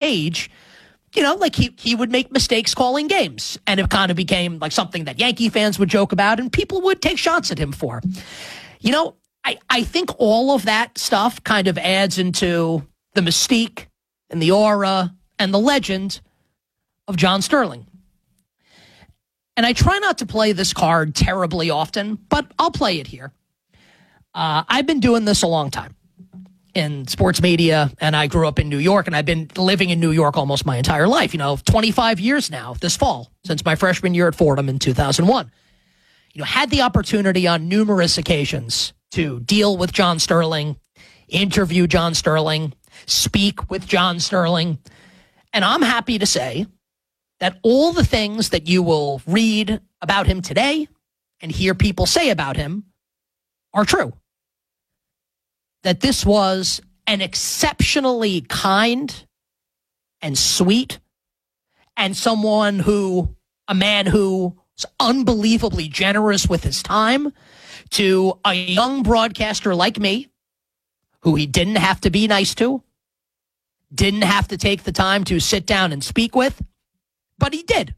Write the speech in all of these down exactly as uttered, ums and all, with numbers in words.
age, you know, like he, he would make mistakes calling games. And it kind of became like something that Yankee fans would joke about and people would take shots at him for. You know, I, I think all of that stuff kind of adds into the mystique and the aura and the legend of John Sterling. And I try not to play this card terribly often, but I'll play it here. Uh, I've been doing this a long time in sports media, and I grew up in New York, and I've been living in New York almost my entire life. You know, twenty-five years now this fall, since my freshman year at Fordham in two thousand one. You know, had the opportunity on numerous occasions to deal with John Sterling, interview John Sterling, speak with John Sterling. And I'm happy to say that all the things that you will read about him today and hear people say about him are true. That this was an exceptionally kind and sweet and someone who, a man who was unbelievably generous with his time to a young broadcaster like me, who he didn't have to be nice to, didn't have to take the time to sit down and speak with, but he did.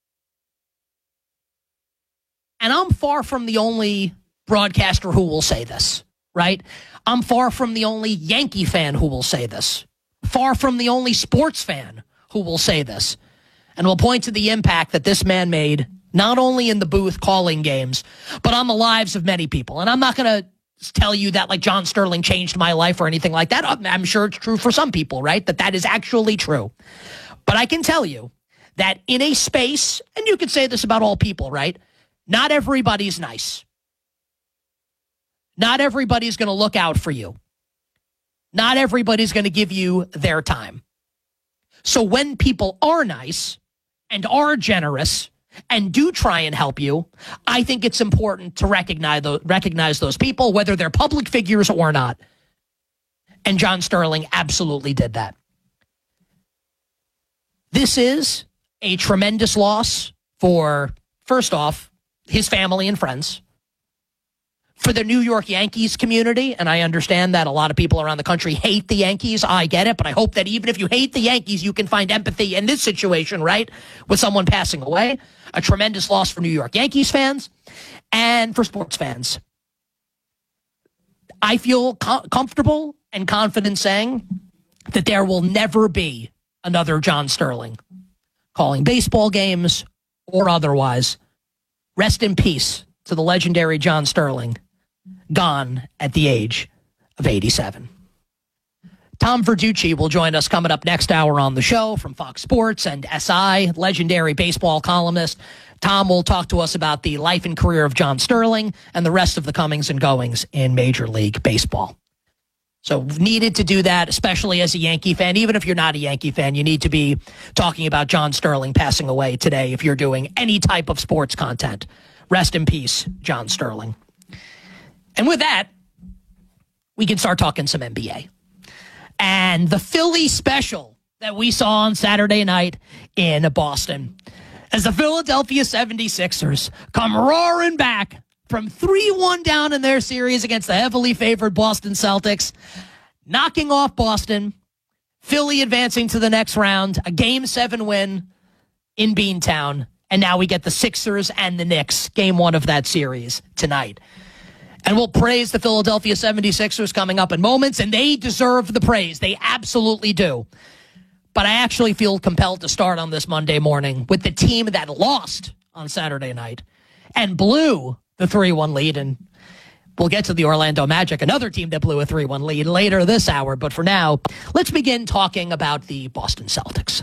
And I'm far from the only broadcaster who will say this, right? I'm far from the only Yankee fan who will say this. Far from the only sports fan who will say this. And will point to the impact that this man made, not only in the booth calling games, but on the lives of many people. And I'm not going to tell you that like John Sterling changed my life or anything like that. I'm sure it's true for some people, right? That that is actually true. But I can tell you that in a space, and you could say this about all people, right? Not everybody's nice. Not everybody's going to look out for you. Not everybody's going to give you their time. So when people are nice and are generous and do try and help you, I think it's important to recognize those, recognize those people, whether they're public figures or not. And John Sterling absolutely did that. This is a tremendous loss for, first off, his family and friends, for the New York Yankees community, and I understand that a lot of people around the country hate the Yankees. I get it, but I hope that even if you hate the Yankees, you can find empathy in this situation, right, with someone passing away. A tremendous loss for New York Yankees fans and for sports fans. I feel co- comfortable and confident saying that there will never be another John Sterling calling baseball games or otherwise. Rest in peace to the legendary John Sterling, gone at the age of eighty-seven. Tom Verducci will join us coming up next hour on the show from Fox Sports and S I, legendary baseball columnist. Tom will talk to us about the life and career of John Sterling and the rest of the comings and goings in Major League Baseball. So needed to do that, especially as a Yankee fan. Even if you're not a Yankee fan, you need to be talking about John Sterling passing away today if you're doing any type of sports content. Rest in peace, John Sterling. And with that, we can start talking some N B A. And the Philly special that we saw on Saturday night in Boston, as the Philadelphia seventy-sixers come roaring back from three one down in their series against the heavily favored Boston Celtics, knocking off Boston, Philly advancing to the next round, a game seven win in Beantown. And now we get the Sixers and the Knicks, game one of that series tonight. And we'll praise the Philadelphia seventy-sixers coming up in moments, and they deserve the praise. They absolutely do. But I actually feel compelled to start on this Monday morning with the team that lost on Saturday night and blew the three one lead. And we'll get to the Orlando Magic, another team that blew a three one lead later this hour. But for now, let's begin talking about the Boston Celtics.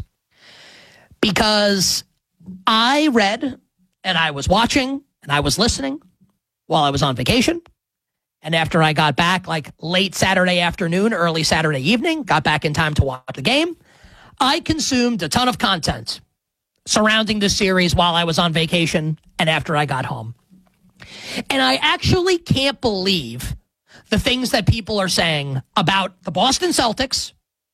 Because I read and I was watching and I was listening while I was on vacation. And after I got back, like late Saturday afternoon, early Saturday evening, got back in time to watch the game, I consumed a ton of content surrounding this series while I was on vacation and after I got home. And I actually can't believe the things that people are saying about the Boston Celtics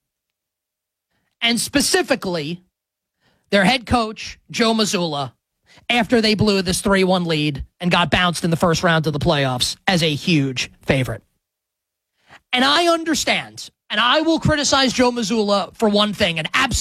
and specifically their head coach, Joe Mazzulla, after they blew this three one lead and got bounced in the first round of the playoffs as a huge favorite. And I understand, and I will criticize Joe Mazzulla for one thing, and absolutely